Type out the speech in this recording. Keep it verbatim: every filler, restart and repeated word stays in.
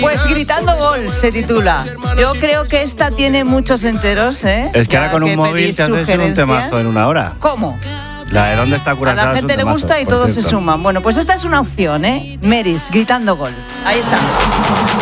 Pues Gritando Gol se titula. Yo creo que esta tiene muchos enteros, ¿eh? Es que ahora con un móvil te haces un temazo en una hora. ¿Cómo? La de ¿Dónde está Curazao? A la gente le gusta y todos se suman. Bueno, pues esta es una opción, ¿eh? Meris, Gritando Gol. Ahí está.